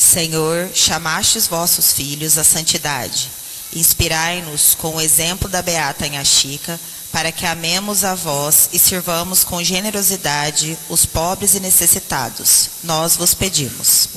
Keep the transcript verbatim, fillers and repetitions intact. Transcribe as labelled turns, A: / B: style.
A: Senhor, chamastes vossos filhos à santidade. Inspirai-nos com o exemplo da beata Inha Chica, para que amemos a vós e sirvamos com generosidade os pobres e necessitados. Nós vos pedimos.